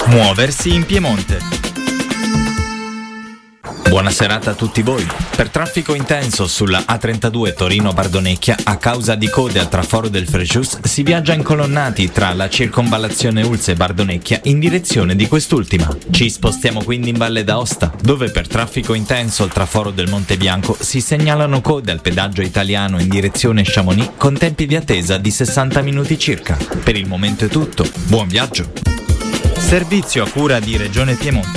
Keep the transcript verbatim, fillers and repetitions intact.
Muoversi in Piemonte. Buona serata a tutti voi. Per traffico intenso sulla A trentadue Torino-Bardonecchia, a causa di code al traforo del Frejus, si viaggia incolonnati tra la circonvallazione Ulse e Bardonecchia in direzione di quest'ultima. Ci spostiamo quindi in Valle d'Aosta, dove per traffico intenso al traforo del Monte Bianco si segnalano code al pedaggio italiano in direzione Chamonix con tempi di attesa di sessanta minuti circa. Per il momento è tutto. Buon viaggio! Servizio a cura di Regione Piemonte